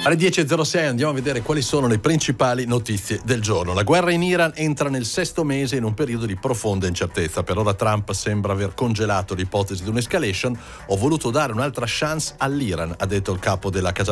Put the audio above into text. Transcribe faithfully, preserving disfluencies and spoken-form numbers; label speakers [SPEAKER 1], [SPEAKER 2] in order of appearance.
[SPEAKER 1] Alle dieci e zero sei andiamo a vedere quali sono le principali notizie del giorno. La guerra in Iran entra nel sesto mese in un periodo di profonda incertezza. Per ora Trump sembra aver congelato l'ipotesi di un'escalation. Ho voluto dare un'altra chance all'Iran, ha detto il capo della Casa